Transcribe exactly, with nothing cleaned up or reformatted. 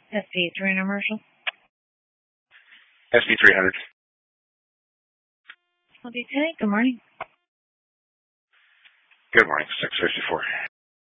S P three hundred Marshall. S P three hundred. Okay, good morning. Good morning, six fifty-four.